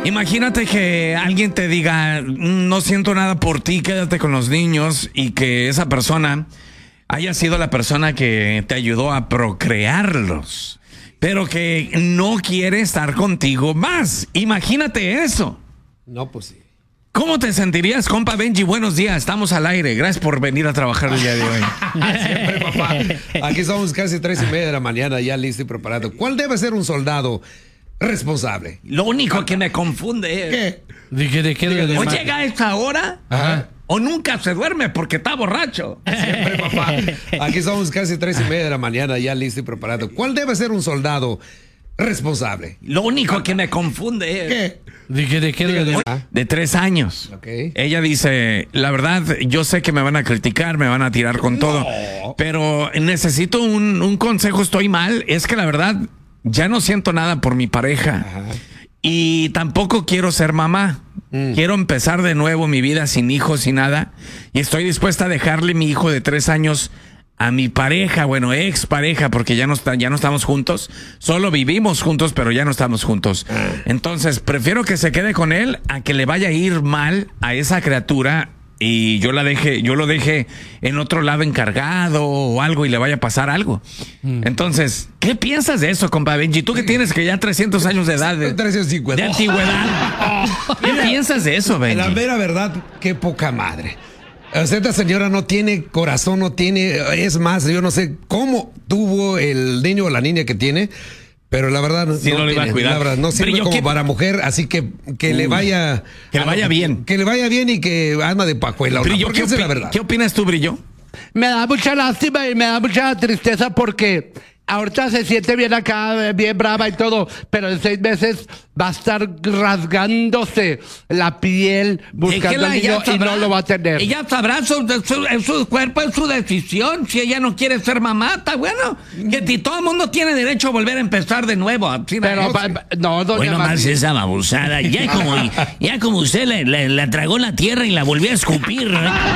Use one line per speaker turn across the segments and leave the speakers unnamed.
Imagínate que alguien te diga, no siento nada por ti, quédate con los niños, y que esa persona haya sido la persona que te ayudó a procrearlos, pero que no quiere estar contigo más. Imagínate eso.
No, pues sí.
¿Cómo te sentirías, compa Benji? Buenos días, estamos al aire. Gracias por venir a trabajar el día de hoy.
Siempre, papá. Aquí somos casi 3:30 de la mañana, ya listo y preparado. ¿Cuál debe ser un soldado responsable?
Lo único que me confunde es...
¿Qué?
¿De qué?
¿O llega a esta hora?
Ajá.
¿O nunca se duerme porque está borracho?
Siempre, papá. Aquí somos casi 3:30 de la mañana, ya listo y preparado. ¿Cuál debe ser un soldado responsable?
Lo único que me confunde es...
¿Qué?
¿De qué?
De 3 años.
Ok.
Ella dice, la verdad, yo sé que me van a criticar, me van a tirar con todo, pero necesito un consejo, estoy mal. Es que la verdad, ya no siento nada por mi pareja.
Ajá.
Y tampoco quiero ser mamá. Quiero empezar de nuevo mi vida sin hijos, sin nada. Y estoy dispuesta a dejarle mi hijo de 3 años a mi pareja, bueno, ex pareja, porque ya no estamos juntos. Solo vivimos juntos, pero ya no estamos juntos. Entonces, prefiero que se quede con él a que le vaya a ir mal a esa criatura y yo lo deje en otro lado encargado o algo y le vaya a pasar algo. Entonces, ¿qué piensas de eso, compa Benji? Tú que tienes que ya 300 años de edad, de
350.
antigüedad. ¿Qué piensas de eso, Benji?
La mera verdad, qué poca madre. O sea, esta señora no tiene corazón, no tiene... Es más, yo no sé cómo tuvo el niño o la niña que tiene, pero la verdad
Sí, no le iba a cuidar.
La verdad, no sirve
Brillo,
como
¿qué?
para mujer, así que le vaya...
Que le vaya bien.
Que le vaya bien y que anda de pajuela.
Brillo,
Porque esa es la verdad.
¿Qué opinas tú, Brillo?
Me da mucha lástima y me da mucha tristeza porque ahorita se siente bien acá, bien brava y todo, pero en 6 meses va a estar rasgándose la piel buscando al niño y no lo va a tener.
Ella sabrá su cuerpo, es su decisión. Si ella no quiere ser mamá, está bueno. Que si todo el mundo tiene derecho a volver a empezar de nuevo.
Pero no, doña
Hoy nomás
Mati.
esa babosada. Ya como usted la tragó la tierra y la volvió a escupir.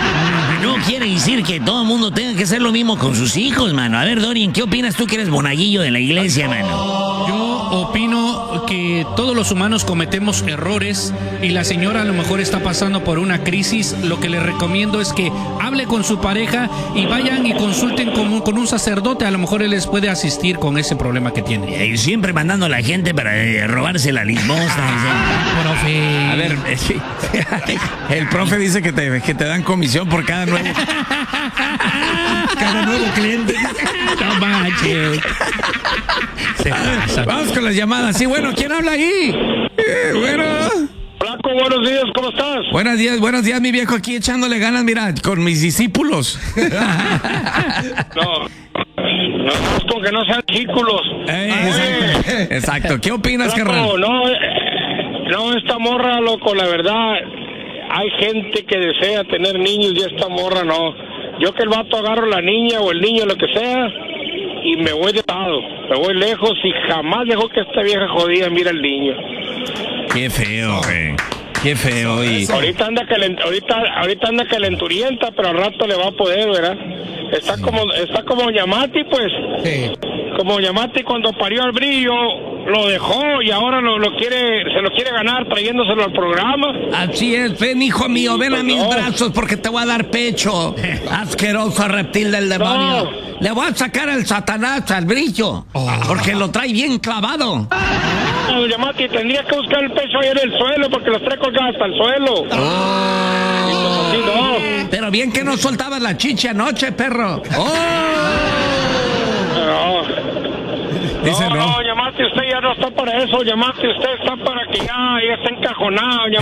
No quiere decir que todo el mundo tenga que hacer lo mismo con sus hijos, mano. A ver, Dorian, ¿qué opinas tú que eres monaguillo de la iglesia, mano?
Yo opino que todos los humanos cometemos errores y la señora a lo mejor está pasando por una crisis. Lo que le recomiendo es que hable con su pareja y vayan y consulten con un sacerdote. A lo mejor él les puede asistir con ese problema que tiene.
Y siempre mandando a la gente para robarse la limosna.
Profe.
A ver, el profe dice que te dan comisión por cada nuevo cliente.
No manches.
Vamos con las llamadas. Sí, bueno, ¿quién habla ahí? Bueno.
Flaco, buenos días, ¿cómo estás?
Buenos días, mi viejo, aquí echándole ganas, mira, con mis discípulos.
No es con que no sean ridículos.
Exacto. ¿Qué opinas,
Flaco,
carnal?
no, esta morra, loco, la verdad, hay gente que desea tener niños y esta morra no. Yo que el vato agarro la niña o el niño, lo que sea, y me voy de lado, me voy lejos y jamás dejo que esta vieja jodida mire al niño.
Qué feo, güey. Qué feo.
Ahorita anda calenturienta, pero al rato le va a poder, ¿verdad? Está como Yamati, pues.
Sí.
Como Yamati cuando parió al Brillo, lo dejó y ahora se lo quiere ganar trayéndoselo al programa.
Así es, ven, hijo mío, ven a mis
No.
brazos porque te voy a dar pecho. Asqueroso reptil del demonio.
No.
Le voy a sacar el Satanás al Brillo, porque lo trae bien clavado.
Yamati tendría que buscar el pecho ahí en el suelo porque los trae colgados hasta el suelo. Sí, no.
Pero bien que no soltabas la chicha anoche, perro. Dice no.
No, Yamati, usted ya no está para eso. Yamati, usted está para que ya está encajonado.